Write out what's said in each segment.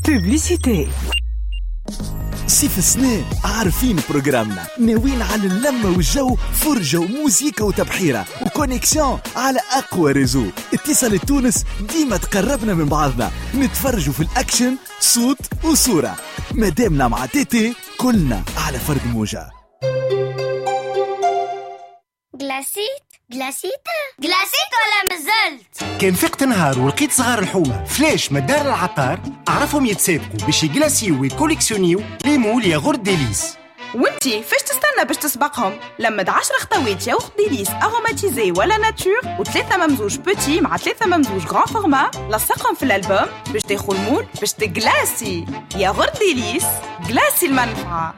بوبليسيتي. صيف السنة عارفين بروجرامنا، ناويين على اللمة والجو، فرجة وموسيقى وتبحيرة وكونيكسيون على أقوى ريزو. اتصال تونس ديما تقربنا من بعضنا، نتفرجوا في الأكشن صوت وصورة. مادامنا مع تيتي كلنا على فرد موجة. جلاسيت ولا مازلت؟ كان فقت نهار ولقيت صغار الحومة فلاش مدار العطار، أعرفهم يتسابقوا باش يجلاسيو ويكوليكسيونيو ليمو ياغورت ديليس. وانتي فاش تستنى باش تسبقهم؟ لمد 10 خطوات ياغورت ديليس اروماتيزي ولا ناتور و3 ممزوج بوتي مع 3 ممزوج غران فورما، لصقهم في الالبوم باش تاخذ المول باش تجلاسي. ياغورت ديليس جلاسي المنفعة.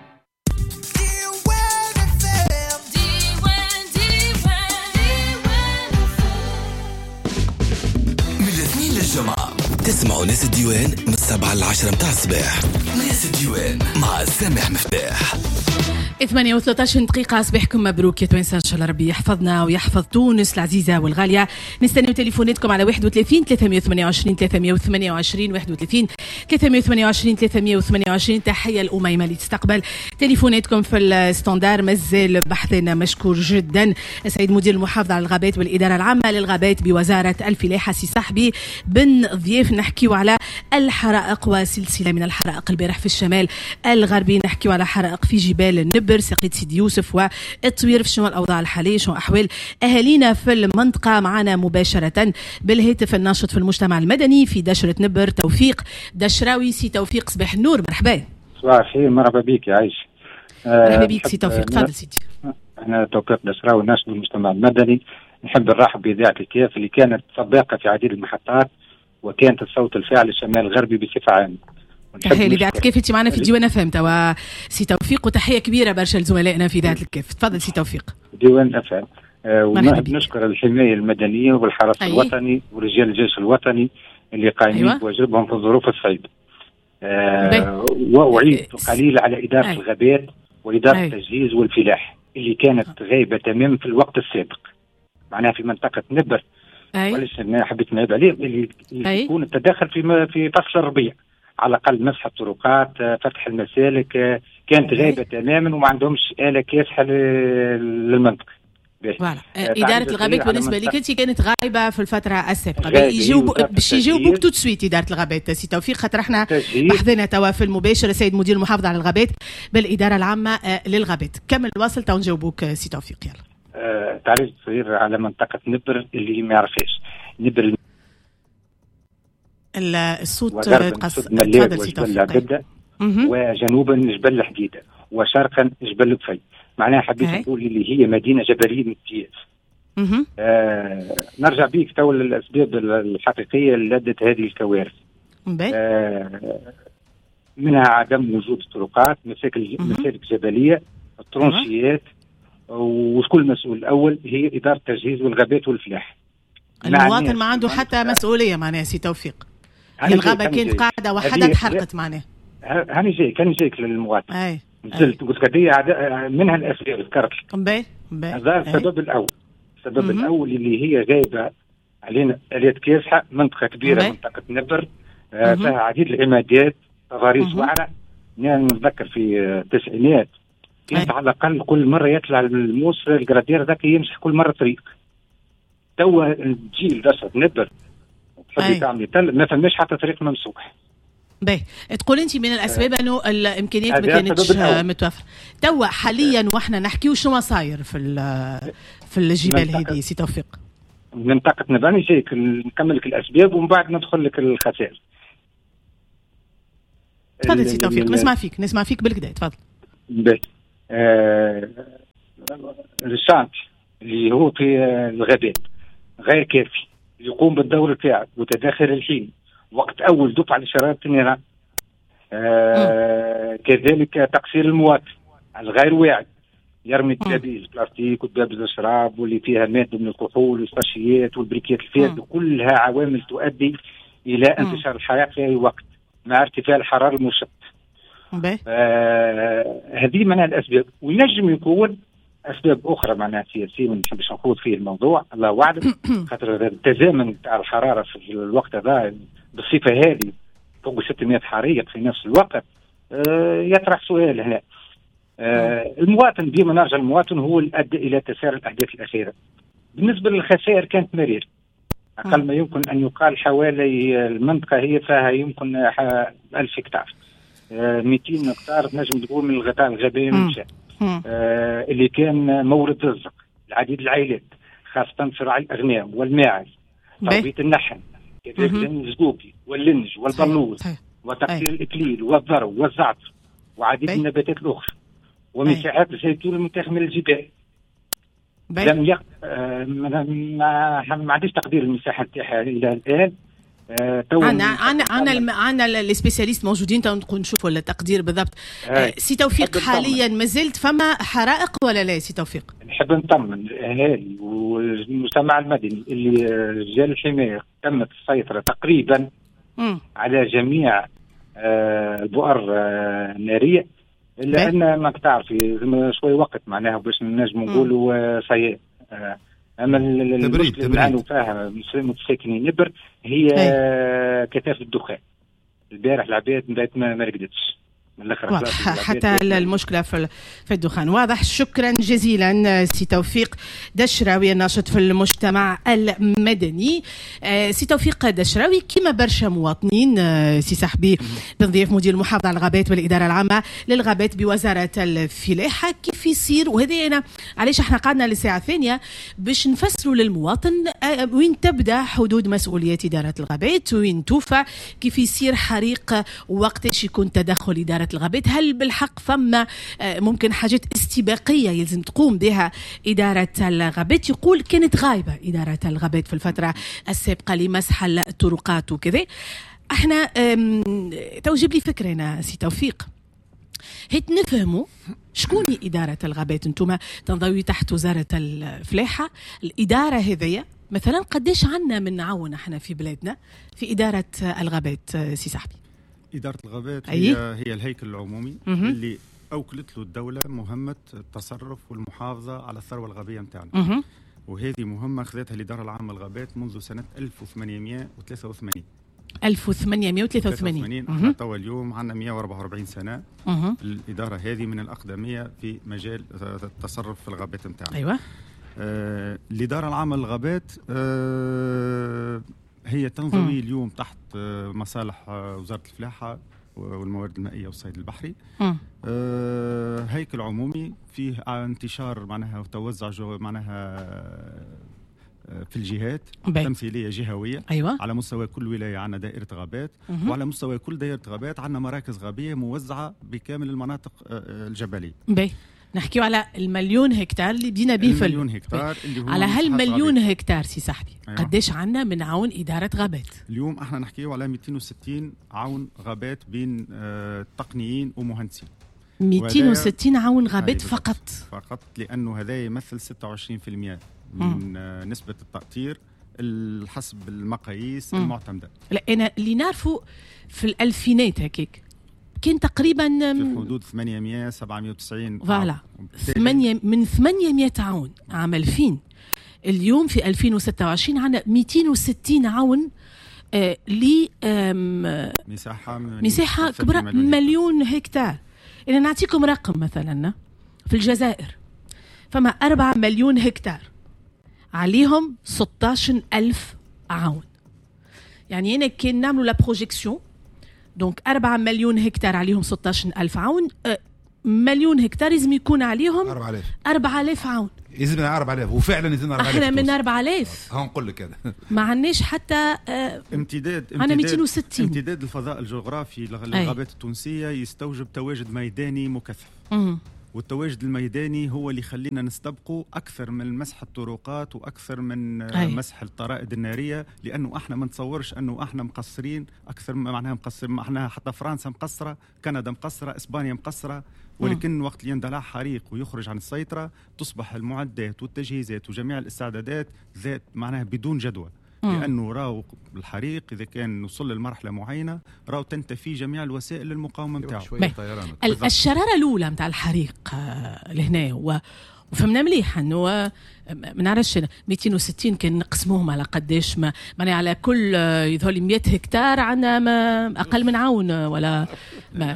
الجمعة تسمعوا ناس الديوان من 7 ل 10 متاع الصباح. ناس الديوان مع سامح مفتاح. 8 دقيقة. صباحكم مبروك يا توانسة، إن شاء الله ربي يحفظنا ويحفظ تونس العزيزة والغالية. نستنى تليفوناتكم على 31 328 328 31 328 328. تحية الأميمة اللي تستقبل تليفوناتكم في الستاندار. مازال بحثنا مشكور جدا. سيد مدير المحافظة على الغابات والإدارة العامة للغابات بوزارة الفلاحة سي صاحبي بن ضياف، نحكيو على الحرائق وسلسلة من الحرائق البارح في الشمال الغربي. نحكيو على حرائق في جبال النبر سقيت سيدي يوسف والتطوير. في شنو الأوضاع الحالية، شنو أحوال أهالينا في المنطقة؟ معنا مباشرة بالهاتف الناشط في المجتمع المدني في دشرة نبر توفيق دشراوي. سي توفيق صباح النور، مرحبا. صباح الخير، مرحبا بك يا عايش. مرحبا بك سي توفيق، تفضل سيدي. أنا توفيق دشراوي ناشط في المجتمع المدني. نحب نرحب بإذاعة الكاف اللي كانت سباقة في عديد المحطات وكانت الصوت الفاعل الشمال الغربي بصفة عامة. تحية لإذاعة الكاف، انت معنا في الديوان فهمت سي توفيق، وتحية كبيرة برشا لزملائنا في إذاعة الكاف. تفضل سي توفيق. ديوان أفعال. ونحب نشكر الحماية المدنية والحرس الوطني ورجال الجيش الوطني اللي قايمين بواجبهم في الظروف الصعيبة. وأعيد قليل على إدارة الغابات وإدارة التجهيز والفلاح اللي كانت غايبة تماما في الوقت السابق، معناها في منطقة نبر. وليس أنا حبيت نعيب عليه اللي يكون التدخل في فصل الربيع، على الأقل مسح الطرقات، فتح المسالك، كانت غايبة تماما وما عندهمش آلة كاسحة للمنطقة. إدارة الغابات بالنسبة لك أنت كانت غايبة في الفترة السابقة، باش يجاوبوك تو سويت إدارة الغابات سي توفيق، خاطر احنا بحثنا توا في المباشر السيد مدير المحافظة على الغابات بالإدارة العامة للغابات. كمل واصل تو نجاوبوك سي توفيق. يلا. تعريف صغير على منطقة نبر اللي ما يعرفهاش. نبر الصوت تفضل سي توفيق. وجنوبا جبل الحديدة وشرقا جبل الطفي. معناها حبيت نقول اللي هي مدينة جبلية امتياز. نرجع بيك تو للأسباب الحقيقية اللي أدت هذه الكوارث. منها عدم وجود الطرقات، مسالك جبلية، الترونشيات، وكل مسؤول الأول هي إدارة التجهيز والغابات والفلاح. المواطن ما عنده حتى مسؤولية معناها سي توفيق. الغابة كانت قاعدة وحدة تحرقت معناها. كان جايك للمواطن. نزلت قلت قضية منها الأسباب ذكرت. هذا السبب الأول. السبب الأول اللي هي غايبة علينا آليات كاسحة، منطقة كبيرة منطقة نبر، فيها عديد العمادات، تضاريس وعرة. نتذكر في التسعينات كانت على الأقل كل مرة يطلع الموس الجرادير ذاك يمسح كل مرة طريق. توا الجيل دشرة نبر تحبي تعملي ما فماش حتى طريق ممسوح. تقول انت من الاسباب انه الامكانيات ما كانتش متوفره. توا حاليا واحنا نحكيو شنو صاير في الجبال هذه سي توفيق. منطقه نباني جايك نكمل لك الاسباب ومن بعد ندخل لك الخسائر. تفضل سي توفيق، نسمع فيك بالكدا. تفضل. الشانت اللي هو في الغابات غير كافي يقوم بالدور تاعه وتداخل الحين وقت أول دفعة لشرارة النيران. كذلك تقصير المواطن الغير واعي، يرمي الدبابيس بلاستيك ودبابيس الشراب واللي فيها مادة من الكحول والساشيات والبريكيات الفاسدة، كلها عوامل تؤدي إلى انتشار الحرائق في أي وقت مع ارتفاع الحرارة المشت. هذه من الأسباب، وينجم يكون أسباب أخرى معناها سياسية ما نحبش نخوض فيه الموضوع، الله أعلم. خاطر التزامن تاع الحرارة في الوقت هذا بالصفة هذه فوق 600 حريق في نفس الوقت. يطرح سؤال هنا. المواطن ديما نرجع المواطن هو اللي ادى الى تسارع الاحداث الاخيره. بالنسبه للخسائر كانت مريره، اقل ما يمكن ان يقال حوالي المنطقه هي فيها يمكن 1000 هكتار، 200 هكتار تنجم تقول من الغطاء الغابي المنشأ اللي كان مورد رزق العديد العائلات، خاصه في رعي الاغنام والماعز، تربيه النحل، كذلك الزقوقي واللنج والبلوز وتقطيع الاكليل والذرو والزعتر وعديد النباتات الاخرى، ومساحات الزيتون المتاخمه من الجبال. لم ما عنديش تقدير المساحه نتاعها الى الان. عنا لي سبيسياليست موجودين نقول نشوفوا التقدير بالضبط. سي توفيق حاليا ما زلت فما حرائق ولا لا سي توفيق؟ نحب نطمن الاهالي والمجتمع المدني اللي رجال الحمايه تمت السيطره تقريبا على جميع البؤر الناريه، الا ان ما تعرفي شوي وقت معناها باش نجم نقولوا صحيح. اما المشكله اللي نعانوا فيها متساكنين نبر هي كثافه الدخان. البارح العباد ما رقدتش حتى المشكله في الدخان. واضح. شكرا جزيلا سي توفيق دشراوي الناشط في المجتمع المدني. سي توفيق دشراوي كما برشا مواطنين سي صاحبي بنضيف مدير المحافظه على الغابات والاداره العامه للغابات بوزاره الفلاحه كيف يصير. وهذا أنا علاش احنا قعدنا للساعه الثانيه باش نفسروا للمواطن وين تبدا حدود مسؤوليات اداره الغابات وين توفى، كيف يصير حريق وقتاش يكون تدخل اداره الغابات، هل بالحق فما ممكن حاجات استباقية يلزم تقوم بها إدارة الغابات. يقول كانت غايبة إدارة الغابات في الفترة السابقة لمسح الطرقات وكذا. احنا توجب لي فكرة هنا سي توفيق، هيت نفهموا شكون إدارة الغابات. انتم تنضوي تحت وزارة الفلاحة، الإدارة هذية مثلا قديش عنا من نعاون احنا في بلادنا في إدارة الغابات سي صاحبي؟ إدارة الغابات هي الهيكل العمومي اللي أوكلت له الدولة مهمة التصرف والمحافظة على الثروة الغابية متاعنا، وهذه مهمة أخذتها الإدارة العامة للغابات منذ سنة 1883. 1883 حتى اليوم عندنا 144 سنة. الإدارة هذه من الأقدمية في مجال التصرف في الغابات متاعنا. أيوة. الإدارة العامة للغابات هي تنضوي اليوم تحت مصالح وزارة الفلاحة والموارد المائية والصيد البحري. هيكل عمومي فيه انتشار معناها وتوزع معناها في الجهات تمثيلية جهوية. أيوة. على مستوى كل ولاية عندنا دائرة غابات، وعلى مستوى كل دائرة غابات عندنا مراكز غابية موزعة بكامل المناطق الجبلية. نحكيو على المليون هكتار اللي بدينا به في المليون هكتار اللي هو على هالمليون هكتار سي صاحبي. أيوة. قديش عنا من عون إدارة غابات؟ اليوم احنا نحكيو على 260 عون غابات بين تقنيين ومهندسين. 260 عون غابات فقط لأنه هذا يمثل 26% من نسبة التأطير حسب المقاييس المعتمدة. لا أنا اللي نعرفه في الألفينات هكيك كان تقريبا في حدود 800 790 فوالا من 800 عون عام 2000. اليوم في 2026 عندنا 260 عون مساحة كبرى مليون هكتار. أنا نعطيكم رقم مثلا في الجزائر فما 4 مليون هكتار عليهم 16,000 عون. يعني أنا كان نعملوا لا بروجيكسيون دونك 4 مليون هكتار عليهم 16,000 عون، مليون هكتار لازم يكون عليهم 4,000 عون. يزيد 4,000 وفعلا يزيد 4,000. احنا من 4,000 هنقول لك هذا ما عندناش حتى امتداد أنا 260. امتداد الفضاء الجغرافي للغابات التونسية يستوجب تواجد ميداني مكثف. والتواجد الميداني هو اللي يخلينا نستبقوا أكثر من مسح الطرقات وأكثر من مسح الطرائد النارية، لأنه احنا ما نتصورش أنه احنا مقصرين أكثر. معناها مقصر احنا حتى فرنسا مقصرة، كندا مقصرة، إسبانيا مقصرة، ولكن وقت اللي يندلع حريق ويخرج عن السيطرة تصبح المعدات والتجهيزات وجميع الاستعدادات ذات معناها بدون جدوى. لأنه راو الحريق إذا كان وصل للمرحلة معينة راو تنتفي جميع الوسائل للمقاومة متاعه. الشرارة الأولى متاع الحريق لهنا وفهمنا مليح انه ما نعرفش 260 كان نقسموهم على قداش معناها على كل يظهر 100 هكتار عندنا ما اقل من عون ولا ما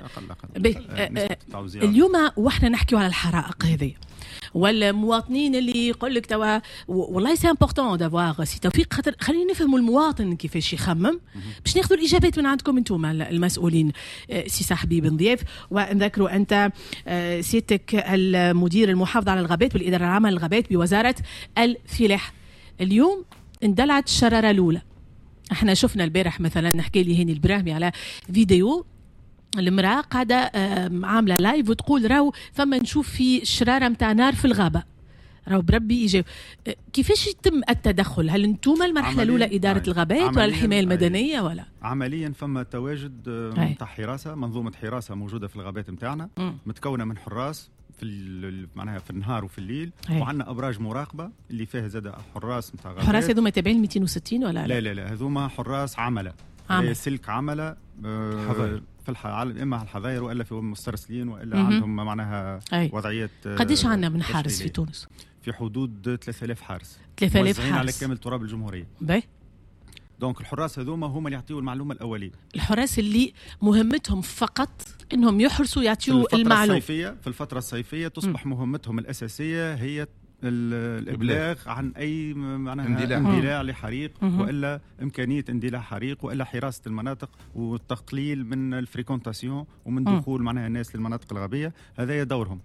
أقل. اليوم واحنا نحكيو على الحرائق هذه والمواطنين اللي يقول لك توا والله سي امبورطون دافوار سي توفيق، خاطر خلينا نفهموا المواطن كيفاش يخمم باش ناخذوا الاجابات من عندكم انتم المسؤولين. سي صاحبي بن ضياف، ونذكروا انت سيادتك المدير المحافظ على الغابات والاداره العامه للغابات بوزاره الفلاحه. اليوم اندلعت الشراره الاولى. احنا شفنا البارح مثلا، نحكي لي هاني البراهمي على فيديو المرأة قاعدة عاملة لايف وتقول راو فما نشوف في شرارة متاع نار في الغابة، راو بربي يجي. كيفاش يتم التدخل؟ هل انتم المرحلة الأولى إدارة الغابات ولا الحماية المدنية ولا؟ عمليا فما تواجد متاع حراسة، منظومة حراسة موجودة في الغابات متاعنا متكونة من حراس معناها في النهار وفي الليل، وعندنا ابراج مراقبه اللي فيها زاد حراس نتاع غابات. حراس هذوما تابعين 260 ولا لا هذوما حراس عمله سلك عمله في اما على الحظاير والا في مسترسلين والا عندهم معناها وضعيات. قديش عندنا من حارس في تونس؟ في حدود 3000 حارس 3000 حارس على كامل تراب الجمهوريه. باهي. دونك الحراس هذوما هما اللي يعطيوا المعلومه الاوليه، الحراس اللي مهمتهم فقط انهم يحرسوا يعطيوا المعلومه. في الفتره الصيفيه تصبح مهمتهم الاساسيه هي الابلاغ عن اي معناها اندلاع لحريق والا امكانيه اندلاع حريق والا حراسه المناطق والتقليل من الفريكونتاسيون ومن دخول معناها الناس للمناطق الغابيه. هذا دورهم.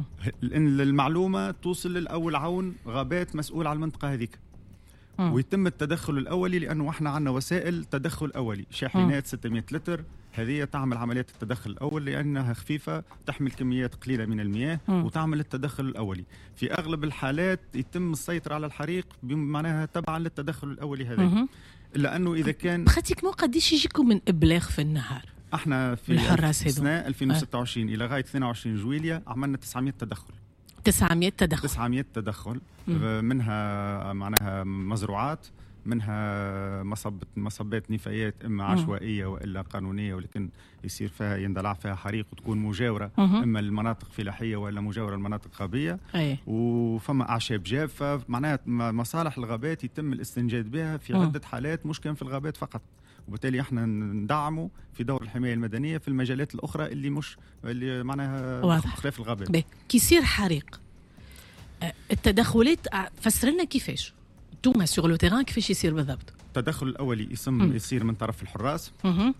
المعلومه توصل للاول عون غابات مسؤول على المنطقه هذيك، ويتم التدخل الاولي لانه احنا عندنا وسائل تدخل اولي، شاحنات 600 لتر هذه تعمل عمليات التدخل الأول لأنها خفيفة، تحمل كميات قليلة من المياه وتعمل التدخل الأولي. في أغلب الحالات يتم السيطرة على الحريق بمعناها تبعا للتدخل الأولي هذا. إلا أنه إذا كان براتيكمون قديش يجيكم من إبلاغ في النهار؟ احنا في سنة 2026 إلى غاية 22 جويلية عملنا 900 تدخل. 900 تدخل منها معناها مزروعات، منها مصبات نفايات اما عشوائيه والا قانونيه ولكن يصير فيها يندلع فيها حريق وتكون مجاوره اما المناطق فلاحيه ولا مجاوره المناطق غابيه. وفما اعشاب جافه، معناها مصالح الغابات يتم الاستنجاد بها في عده حالات، مش كان في الغابات فقط. وبالتالي احنا ندعمه في دور الحمايه المدنيه في المجالات الاخرى اللي معناها خلاف الغابات. كي يصير حريق التدخلات فسر لنا كيفاش توما سور لو تيران كيفاش يصير بالضبط؟ التدخل الاولي يصير من طرف الحراس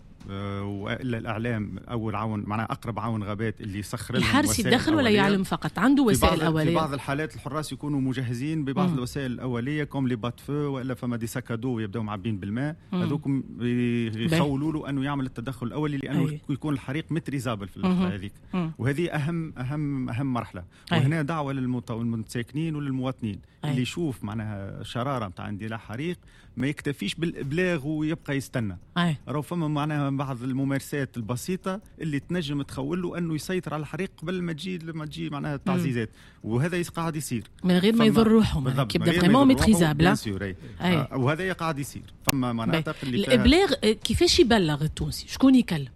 والا الاعلام اول عون معناها اقرب عون غابات اللي يسخر لهم الحارس يدخل ولا يعلم فقط عنده وسائل اوليه؟ في بعض الحالات الحراس يكونوا مجهزين ببعض الوسائل الاوليه كوم لي بات فو والا فما دي ساكادو يبداو معبين بالماء، هذوكم يخولوا له انه يعمل التدخل الاولي لانه يكون الحريق متريزابل في اللحظه هذيك. وهذه اهم مرحله. وهنا دعوه للمتساكنين وللمواطنين اللي يشوف معناها شراره نتاع اندلاع حريق ما يكتفيش بالابلاغ ويبقى يستنى. راهو فما معناها بعض الممارسات البسيطه اللي تنجم تخول له انه يسيطر على الحريق قبل ما تجي معناها التعزيزات، وهذا قاعد يصير من غير ما يضر روحهم، كيبدا فريمون ميتريزابل. وهذا قاعد يصير. فما مناطق اللي الابلاغ كيفاش يبلغ التونسي؟ شكون يكلم؟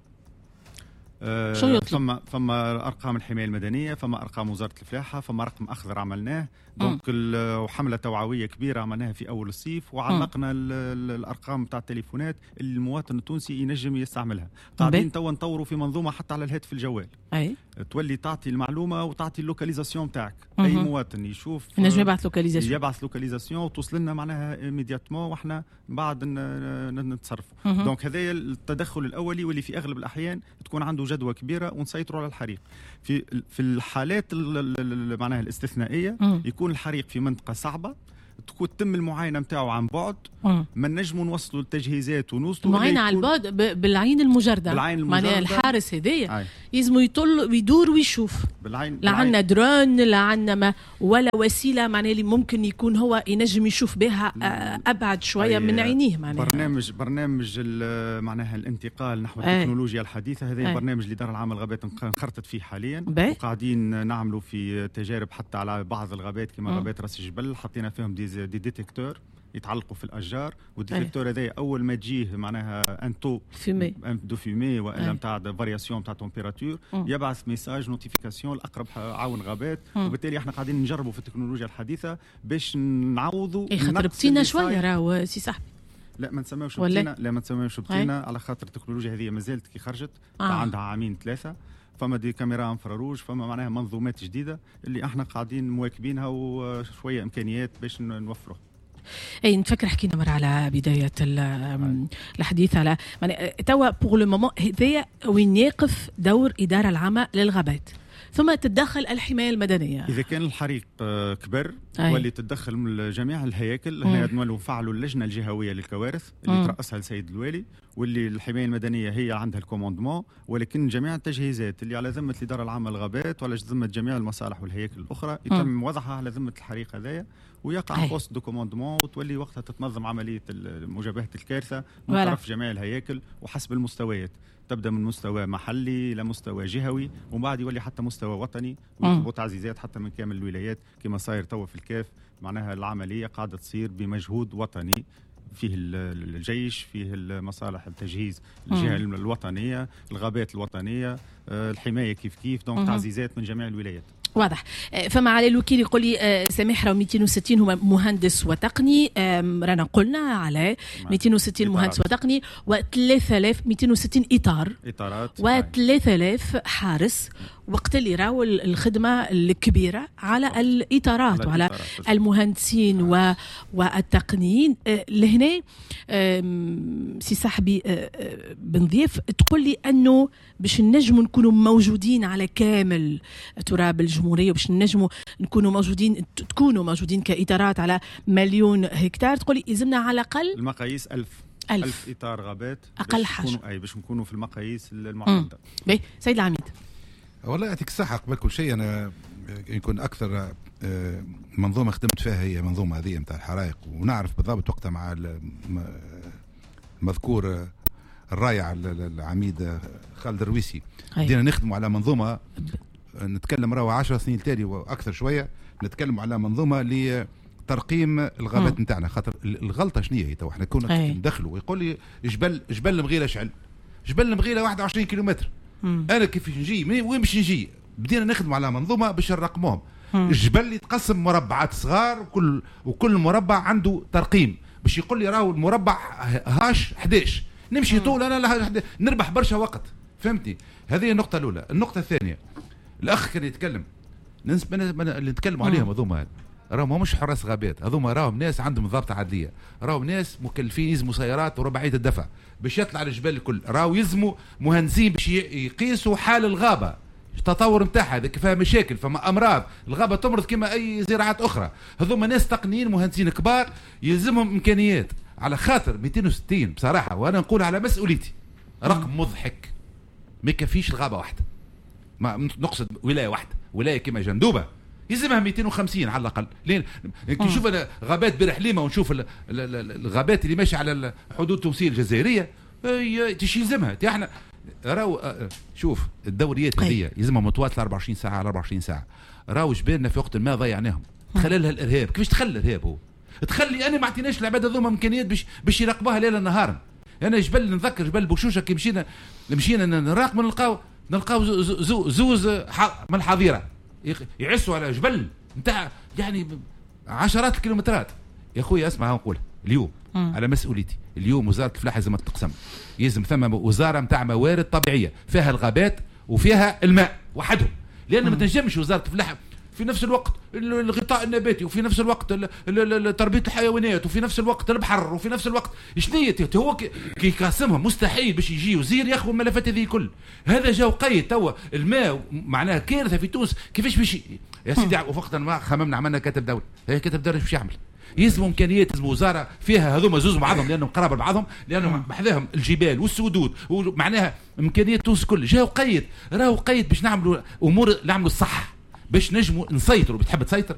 فما ارقام الحمايه المدنيه، فما ارقام وزاره الفلاحه، فما رقم اخضر عملناه. دونك وحمله توعويه كبيره عملناها في اول الصيف وعلقنا الارقام تاع التليفونات اللي المواطن التونسي ينجم يستعملها. قاعدين توا نطوروا في منظومه حتى على الهاتف الجوال تولي تعطي المعلومه وتعطي اللوكاليزاسيون تاعك. اي مواطن يشوف ينجم يبعث لوكاليزاسيون وتوصل لنا معناها ايميدياتمون واحنا بعد نتصرفوا. دونك هذا التدخل الاولي واللي في اغلب الاحيان تكون عنده جدوى كبيره ونسيطروا على الحريق. في الحالات معناها الاستثنائيه يكون الحريق في منطقه صعبه تتم المعاينه نتاعو عن بعد، ما نجموا نوصلوا التجهيزات ونوصلوا المعاينه على البعد بالعين المجرده. معناها الحارس هذايا يلزم يطل ويدور ويشوف. لا عندنا درون لا عندنا ولا وسيله معناها اللي ممكن يكون هو ينجم يشوف بها ابعد شويه من عينيه. معناها برنامج معناها الانتقال نحو التكنولوجيا الحديثه. هذا البرنامج اللي دار العام الغابات انخرطت فيه حاليا وقاعدين نعملوا في تجارب حتى على بعض الغابات كما غابات راس الجبل، حطينا فيهم دي ديتكتور يتعلقوا في الاشجار، والديتكتور هذا اول ما تجيه معناها ان تو فيمي والا نتاع فارياسيون نتاع تمبيراتور يبعث ميساج نوتيفيكاسيون لاقرب عاون غابات. وبالتالي احنا قاعدين نجربوا في التكنولوجيا الحديثه باش نعوضوا خاطر بطينا شويه راهو سي صاحبي. لا ما نسميوش بطينا، لا ما نسميوش بطينا على خاطر التكنولوجيا هذه مازالت كي خرجت عندها عامين ثلاثه. فما دي كاميرا انفراروج، فما معناها منظومات جديده اللي احنا قاعدين مواكبينها وشويه امكانيات باش نوفرها. اي نفكر حكينا مره على بدايه الحديث على توا بوغ لو مومون هذايا وين يقف دور الاداره العامه للغابات، ثم تتدخل الحمايه المدنيه. اذا كان الحريق كبر واللي تتدخل من جميع الهياكل. هنا نولوا فعلوا اللجنه الجهويه للكوارث اللي ترأسها السيد الوالي، واللي الحمايه المدنيه هي عندها الكوموندمون، ولكن جميع التجهيزات اللي على ذمه الاداره العامه للغابات وعلى ذمه جميع المصالح والهياكل الاخرى يتم وضعها على ذمه الحريق هذايا، ويقع بوست دو كوموندمون، وتولي وقتها تتنظم عمليه مجابهه الكارثه من طرف جميع الهياكل وحسب المستويات. تبدا من مستوى محلي لمستوى جهوي، ومن بعد يولي حتى مستوى وطني، ويطلبوا تعزيزات حتى من كامل الولايات كما صاير توا في الكاف. معناها العمليه قاعده تصير بمجهود وطني، فيه الجيش، فيه المصالح التجهيز، الجهه الوطنيه، الغابات الوطنيه، الحمايه كيف دونك تعزيزات من جميع الولايات. واضح. فما على الوكيل يقول لي سامح راهو 260 هو مهندس وتقني، رانا قلنا على 260 مهندس وتقني و3260 اطارات و3000 حارس، وقت اللي راهو الخدمه الكبيره على الاطارات وعلى المهندسين والتقنيين. لهنا سي صاحبي بنضيف تقول لي انه باش نجموا نكونوا موجودين على كامل تراب الجمهوريه، وباش نجموا تكونوا موجودين كاطارات على 1,000,000 هكتار، تقول لي يلزمنا على الاقل المقاييس 1000 اطار غابات اقل حاجه باش نكونوا في المقاييس المعتمده. سيد العميد والله يعطيك الصحه. قبل كل شيء انا يكون اكثر منظومه خدمت فيها هي منظومه هذه نتاع الحرائق، ونعرف بالضبط وقتها مع المذكور الرائع العميد خالد الرويسي بدينا نخدموا على منظومه، نتكلم راهو 10 سنين تالي واكثر شويه، نتكلم على منظومه لترقيم الغابات نتاعنا. خاطر الغلطه شنو هي تو احنا كنا ندخلوا ويقول لي جبل المغيله شعل، جبل المغيله 21 كيلومتر. انا كيف نجي وين باش نجي؟ بدينا نخدم على منظومه باش نرقموهم. الجبل يتقسم مربعات صغار، وكل مربع عنده ترقيم باش يقول لي راهو المربع هاش 11 نمشي طول انا لا نربح برشا وقت. فهمتني؟ هذه النقطه الاولى. النقطه الثانيه، الاخ كان يتكلم اللي نتكلموا عليهم هذوما راهم مش حراس غابات، هذوما راهم ناس عندهم ضابطه عدليه، راهم ناس مكلفين يلزموا سيارات ورباعيه الدفع باش يطلع الجبال الكل، راهو يلزموا مهندسين باش يقيسوا حال الغابه، التطور نتاعها، اذا فيها مشاكل، فما امراض، الغابه تمرض كما اي زراعات اخرى. هذوما ناس تقنيين مهندسين كبار يلزمهم امكانيات. على خاطر 260 بصراحه، وانا نقول على مسؤوليتي رقم مضحك، ما يكفيش الغابه واحده، ما نقصد ولايه واحده، ولايه كما جندوبه يلزمها 250 على الاقل. لين كي نشوف انا غابات برحليمه ونشوف الغابات اللي ماشيه على حدود تونسيه الجزائريه تيش يلزمها. احنا راهو شوف الدوريات هذه يلزمها متواصله 24 ساعه على 24 ساعه. راهو جبالنا في وقت ما ضيعناهم، تخللها الارهاب. كيفاش تخلي الارهاب؟ هو تخلي انا ما عطيناش العباد هذوما امكانيات باش يراقبوها ليلا نهارا. انا جبل نذكر جبل بوشوشه كي مشينا نراقبوا نلقاو زوز من الحظيره يعسوا على جبل نتاع يعني عشرات الكيلومترات. يا خويا اسمع نقول اليوم على مسؤوليتي، اليوم وزاره الفلاحه لازم تقسم، يلزم ثم وزاره نتاع موارد طبيعيه فيها الغابات وفيها الماء وحدهم، لان ما تنجمش وزاره الفلاحه في نفس الوقت الغطاء النباتي، وفي نفس الوقت تربيه الحيوانات، وفي نفس الوقت البحر، وفي نفس الوقت شنية هو كي يقاسمهم. مستحيل باش يجي وزير ياخذ الملفات هذه كل. هذا جاو قيد توا الماء معناها كارثه في تونس. كيفاش باش يا سيدي وقتا ما خممنا عملنا كاتب دولي، هي كاتب دولي باش يعمل؟ يلزموا امكانيات، يلزموا وزاره فيها هذوما زوز مع بعضهم لانهم قراب لبعضهم، لانهم بحذاهم الجبال والسدود ومعناها امكانيات تونس كل. جاو قيد، راهو قيد باش نعملوا امور، نعملوا الصح باش نجموا نسيطروا. بتحب تسيطر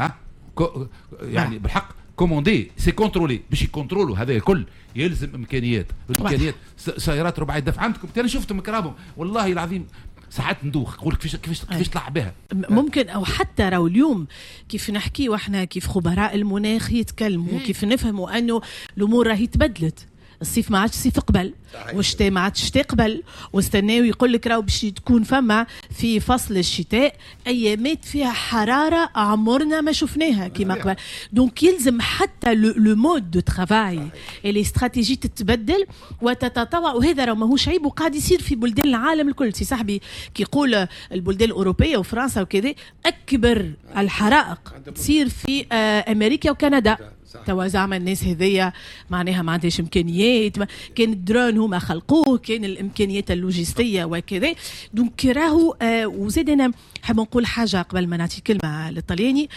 يعني بالحق كوموندي سي كونترولي، باش يكونترولوا هذا الكل يلزم امكانيات سيارات رباعيه الدفع عندكم. انا شفتهم كرابهم والله العظيم ساعات ندوخ نقول كيفاش طلع بها ممكن. او حتى راهو اليوم كيف نحكي واحنا كيف خبراء المناخ يتكلموا كيف نفهموا انه الامور راهي تبدلت. الصيف ما عادش صيف قبل والشتاء ما عادش شتاء قبل واستناو يقول لك راهو باش تكون فما في فصل الشتاء ايامات فيها حراره عمرنا ما شفناها كما قبل. دونك يلزم حتى لو مود دو ترافاي لي استراتيجي تتبدل وتتطور. وهذا راه ماهوش عيب وقاعد يصير في بلدان العالم الكل. سي صاحبي كي يقول البلدان الاوروبيه وفرنسا وكذا اكبر الحرائق تصير في امريكا وكندا. توا زعما الناس هذيا معناها ما عندهاش امكانيات. كان الدرون هما خلقوه كان الامكانيات اللوجستيه وكذا. دونك راهو وزاد انا حاب نقول حاجه قبل ما نعطي كلمه للطلياني.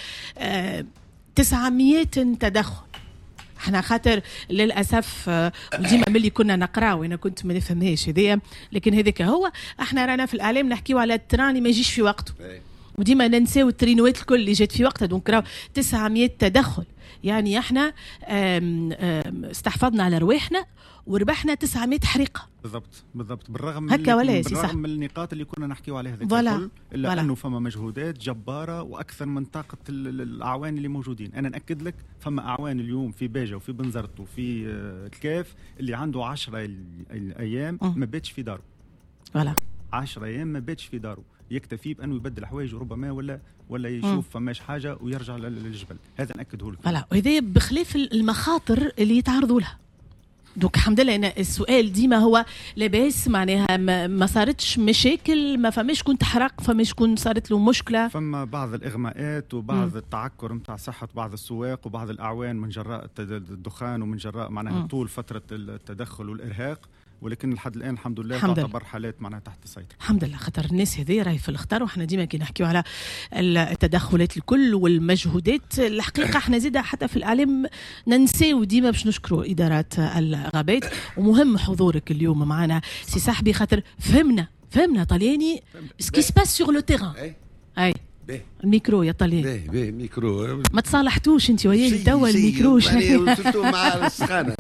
900 تدخل. احنا خاطر للاسف ديما ملي كنا نقرا وانا كنت ما نفهمهاش هذيا لكن هذاك هو. احنا رانا في الاعلام نحكيو على التران اللي ما يجيش في وقته وديما ننساو الترينوات الكل اللي جات في وقتها. دونك راهو 900 تدخل يعني احنا استحفظنا على رواحنا وربحنا 900 حريقه. بالضبط بالرغم من النقاط اللي كنا نحكيو عليها هذيك الكل الا انه فما مجهودات جباره واكثر من طاقه الاعوان اللي موجودين. انا ناكد لك فما اعوان اليوم في باجه وفي بنزرت وفي الكاف اللي عنده 10 ايام ما باتش في داره. 10 ايام ما باتش في داره يكتفي بانه يبدل حوايجه ربما ولا يشوف فماش حاجه ويرجع للجبل. هذا ناكده لك. وهذا بخلاف المخاطر اللي يتعرضوا لها. دوك الحمد لله أنا السؤال ديما هو لاباس معناها ما صارتش مشاكل ما فماش كنت حرق فماش كنت صارت له مشكله. فما بعض الاغماءات وبعض التعكر نتاع صحه بعض السواق وبعض الاعوان من جراء الدخان ومن جراء معناها طول فتره التدخل والارهاق. ولكن لحد الان الحمد لله تعتبر حالات معناها تحت السيطره. الحمد لله. خاطر الناس هذه راهي في الخطر وحنا ديما كي نحكيو على التدخلات الكل والمجهودات الحقيقه احنا زيدا حتى في الاعلام ننساو ديما باش نشكروا ادارات الغابات. ومهم حضورك اليوم معنا سي صاحبي خاطر فهمنا طلياني سكي سباس سور لو تيران. اي الميكرو يا طلياني باهي ميكرو ما تصالحتوش انت وياه توا الميكرو وصلتوا مع السخانه.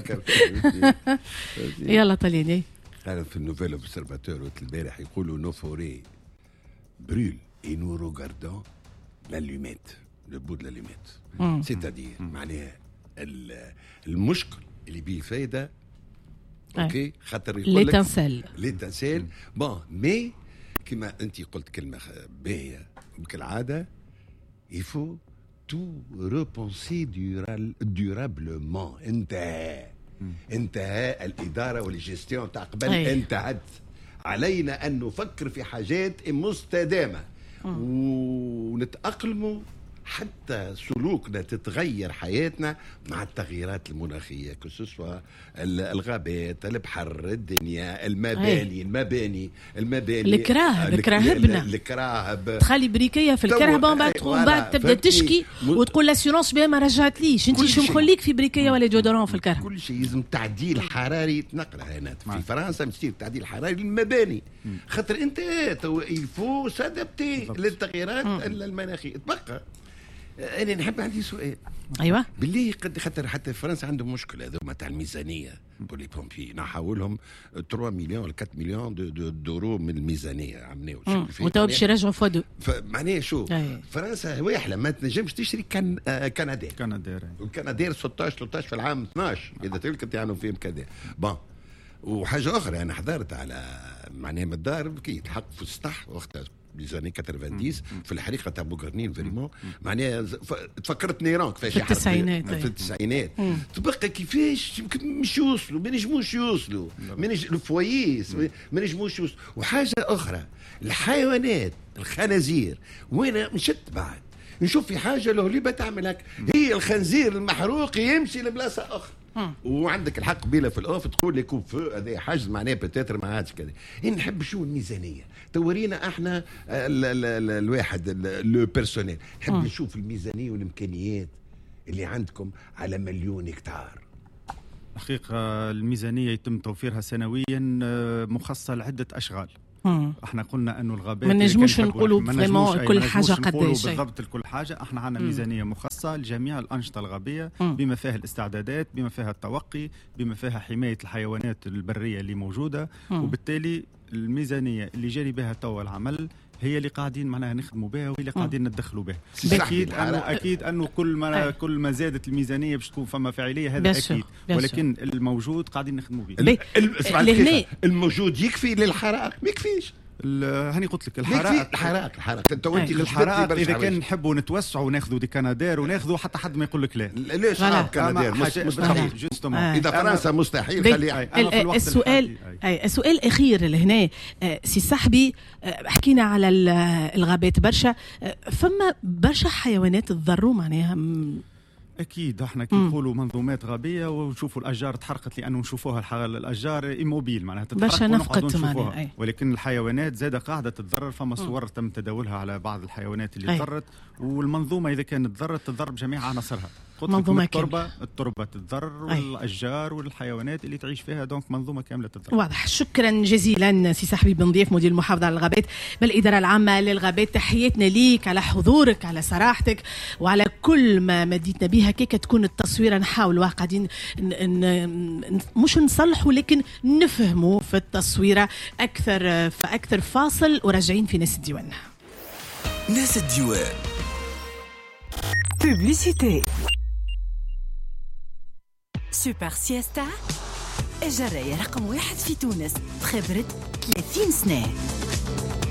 يلا طلياني. قال في النوفيل اوبسيرفاتور البارح يقولوا نو فوري برول اي نو روغاردون لالوميت لو بو دو لالوميت سيتادير معناها المشكل اللي بيه فايده اوكي خاطر يقول لك ليتانسيل بون مي كما انت قلت كلمه باهيه كالعاده يفو تو ريبونسي دورابلمون. انتهى الاداره والجيستيون تاع قبل انتهت. علينا ان نفكر في حاجات مستدامه ونتاقلموا حتى سلوكنا تتغير حياتنا مع التغييرات المناخيه كسوسوا الغابات البحر الدنيا المباني الكراهب تخلي بريكيه في الكرهبه ومن بعد تبدا تشكي وتقول لاسيورونس بها ما رجعتليش انت شو مخليك في بريكيه ولا جودرون في الكرهب. كل شيء لازم تعديل حراري يتنقل هنا في فرنسا مصير تعديل حراري للمباني خاطر انت يفو سادبتي للتغييرات المناخيه. تبقى أنا نحب عندي سؤال. أيوة. بالله قد خاطر حتى في فرنسا عندهم مشكلة هذوما تاع الميزانية بولي بومبي نحاولهم 3 مليون ولا 4 مليون دورو من الميزانية عملناو. وتوا باش يرجعوا فودو. معناها شو؟ فرنسا واحلة ما تنجمش تشتري كنادير 16 في العام 12 إذا تلك يعني فيهم كذا. بون وحاجة أخرى أنا حضرت على معناها من الدار كي تحق في السطح وقتها بيزاني 90 في الحريقه تاع بوغرنين فريمون معناها تفكرت نيران كيفاش في التسعينات تبقى كيفاش مش يوصلوا ما نجموش يوصلوا الفواييس ما نجموش يوصلوا. وحاجه اخرى الحيوانات الخنازير وين مشت بعد نشوف في حاجه له ليبه تعمل هك هي الخنزير المحروق يمشي لبلاصه اخرى. وعندك الحق قبيله في الاوف تقول لك هذا حاجز معناه بتاتر ما عادش كذا. نحب شو الميزانيه تورينا احنا الواحد لو بيرسونيل نحب نشوف الميزانيه والامكانيات اللي عندكم على 1,000,000 هكتار. حقيقه الميزانيه يتم توفيرها سنويا مخصصه لعده اشغال احنا قلنا انه الغابات ما نجموش نقولوا فريمون كل حاجه قداش بالضبط كل حاجه. احنا عندنا ميزانيه مخصصه لجميع الانشطه الغابيه بما فيها الاستعدادات، بما فيها التوقي، بما فيها حمايه الحيوانات البريه اللي موجوده. وبالتالي الميزانيه اللي جاري بها توا العمل هي اللي قاعدين معناها نخدموا بها وهي اللي قاعدين ندخلوا بها. اكيد انه كل ما زادت الميزانيه باش تكون فما فاعليه، هذا اكيد، ولكن الموجود قاعدين نخدموا به. الموجود يكفي للحرائق؟ ما يكفيش. هاني قلت لك الحرائق اذا كان نحبوا نتوسعوا وناخذوا دي كنادير وناخذوا حتى حد ما يقول لك لا. ليش كنادير مستحيل جوستومون؟ اذا فرنسا مستحيل خليها. السؤال الاخير لهنا سي صاحبي، حكينا على الغابات برشا، فما برشا حيوانات تضروا معناها. اكيد احنا كي نقولوا منظومات غابيه ونشوفوا الاشجار تحرقت لانه نشوفوها الاشجار ايموبيل معناها تتحرك ونقعدوا نشوفوها، ولكن الحيوانات زاده قاعده تتضرر. فما صور تم تداولها على بعض الحيوانات اللي تضرت، والمنظومه اذا كانت تضر بجميع عناصرها. منظومه التربه تتضرر والاشجار والحيوانات اللي تعيش فيها، دونك منظومه كامله تتضرر. واضح. شكرا جزيلا سي صاحبي بن ضيف مدير المحافظه على الغابات بالاداره العامه للغابات. تحياتنا ليك على حضورك، على صراحتك، وعلى كل ما مديتنا بها. كيف تكون التصويره نحاولوا قاعدين مش نصلحوا لكن نفهموا في التصويره اكثر فاكثر. فاصل وراجعين في ناس الديوان. ناس الديوان بوبليسيتي. سوبر سيستا الجراية رقم 1 في تونس بخبرة 30 سنة.